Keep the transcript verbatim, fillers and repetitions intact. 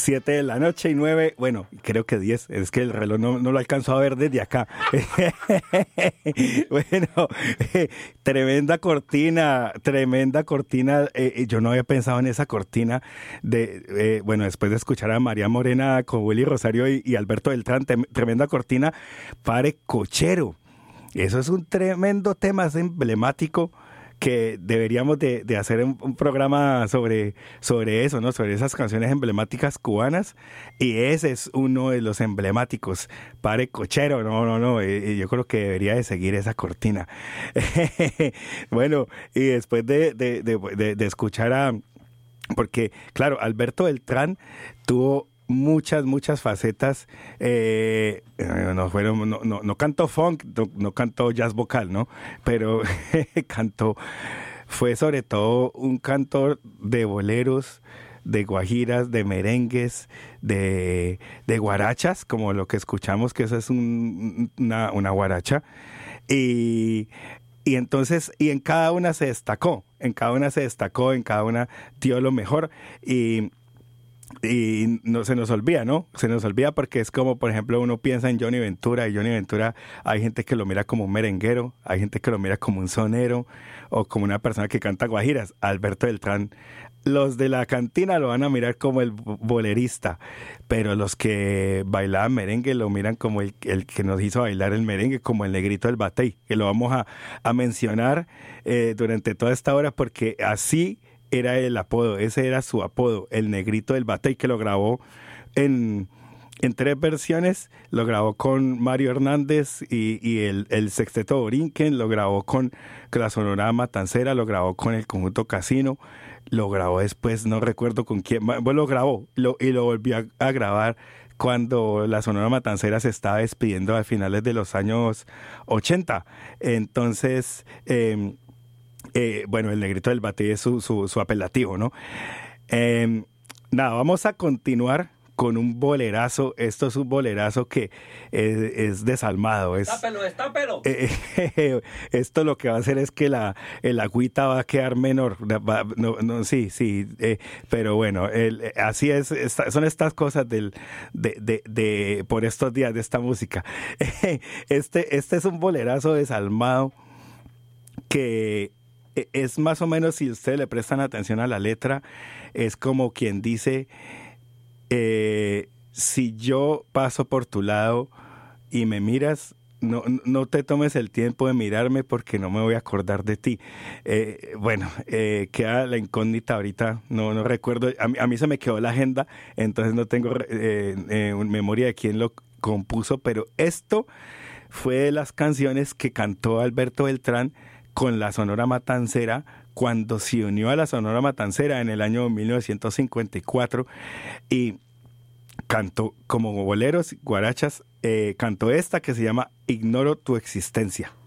siete de la noche y nueve, bueno, creo que diez, es que el reloj no, no lo alcanzo a ver desde acá. Bueno, eh, tremenda cortina, tremenda cortina. Eh, yo no había pensado en esa cortina de, eh, bueno, después de escuchar a María Morena con Willy Rosario y, y Alberto Beltrán, tem, tremenda cortina, Pare Cochero. Eso es un tremendo tema, es emblemático, que deberíamos de, de hacer un, un programa sobre, sobre eso, ¿no? Sobre esas canciones emblemáticas cubanas, y ese es uno de los emblemáticos, Pare Cochero, no, no, no, eh, yo creo que debería de seguir esa cortina. Bueno, y después de, de, de, de, de escuchar a, porque claro, Alberto Beltrán tuvo muchas, muchas facetas, eh, no, fueron, no, no, no cantó funk, no, no cantó jazz vocal, ¿no? Pero cantó, fue sobre todo un cantor de boleros, de guajiras, de merengues, de, de guarachas, como lo que escuchamos, que eso es un, una, una guaracha, y... Y entonces, y en cada una se destacó, en cada una se destacó, en cada una dio lo mejor, y... Y no se nos olvida, ¿no? Se nos olvida porque es como, por ejemplo, uno piensa en Johnny Ventura, y Johnny Ventura hay gente que lo mira como un merenguero, hay gente que lo mira como un sonero o como una persona que canta guajiras. Alberto Beltrán, los de la cantina lo van a mirar como el bolerista, pero los que bailaban merengue lo miran como el, el que nos hizo bailar el merengue, como el negrito del batey, que lo vamos a, a mencionar eh, durante toda esta hora, porque así era el apodo, ese era su apodo, el negrito del batey, que lo grabó en, en tres versiones. Lo grabó con Mario Hernández y, y el, el Sexteto Borinquen, lo grabó con la Sonora Matancera, lo grabó con el Conjunto Casino, lo grabó después, no recuerdo con quién, bueno, lo grabó lo, y lo volvió a, a grabar cuando la Sonora Matancera se estaba despidiendo a finales de los años ochenta. Entonces... Eh, Eh, bueno, el negrito del batey es su, su, su apelativo, ¿no? Eh, nada, vamos a continuar con un bolerazo. Esto es un bolerazo que es, es desalmado. Es, ¡Estápelo, estápelo! Eh, eh, esto lo que va a hacer es que la el agüita va a quedar menor. Va, no, no, sí, sí, eh, pero bueno, el, así es. Esta, son estas cosas del, de, de, de, por estos días de esta música. Este, este es un bolerazo desalmado que... es más o menos, si ustedes le prestan atención a la letra, es como quien dice, eh, si yo paso por tu lado y me miras, no, no te tomes el tiempo de mirarme porque no me voy a acordar de ti. Eh, bueno, eh, queda la incógnita ahorita, no, no recuerdo, a mí, a mí se me quedó la agenda, entonces no tengo eh, eh, memoria de quién lo compuso, pero esto fue de las canciones que cantó Alberto Beltrán con la Sonora Matancera cuando se unió a la Sonora Matancera en el año mil novecientos cincuenta y cuatro, y cantó como boleros, guarachas, eh, cantó esta que se llama Ignoro tu existencia.